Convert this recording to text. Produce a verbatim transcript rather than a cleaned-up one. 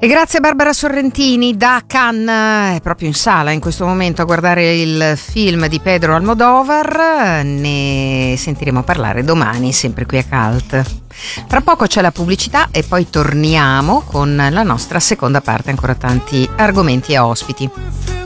E grazie a Barbara Sorrentini da Cannes, è proprio in sala in questo momento a guardare il film di Pedro Almodovar. Ne sentiremo parlare domani, sempre qui a Cult. Tra poco c'è la pubblicità e poi torniamo con la nostra seconda parte, ancora tanti argomenti e ospiti.